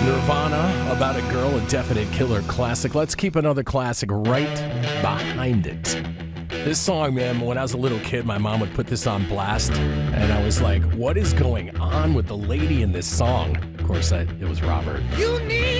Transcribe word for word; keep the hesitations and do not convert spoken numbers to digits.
Nirvana, About a Girl, a definite killer classic. Let's keep another classic right behind it. This song, man, when I was a little kid, my mom would put this on blast, and I was like, what is going on with the lady in this song? Of course, I, it was Robert. You need